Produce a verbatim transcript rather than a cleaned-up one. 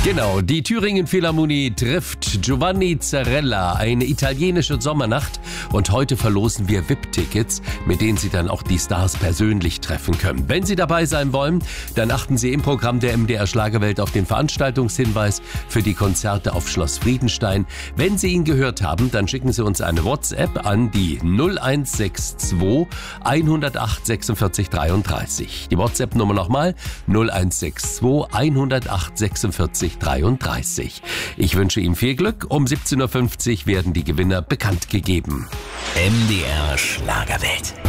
Genau, die Thüringen Philharmonie trifft Giovanni Zarella, eine italienische Sommernacht. Und heute verlosen wir V I P-Tickets, mit denen Sie dann auch die Stars persönlich treffen können. Wenn Sie dabei sein wollen, dann achten Sie im Programm der M D R Schlagerwelt auf den Veranstaltungshinweis für die Konzerte auf Schloss Friedenstein. Wenn Sie ihn gehört haben, dann schicken Sie uns eine WhatsApp an die null eins sechs zwei hundertacht sechsundvierzig dreiunddreißig. Die WhatsApp-Nummer nochmal null eins sechs zwei hundertacht sechsundvierzig dreiunddreißig. Ich wünsche Ihnen viel Glück. Um siebzehn Uhr fünfzig werden die Gewinner bekannt gegeben. M D R Schlagerwelt.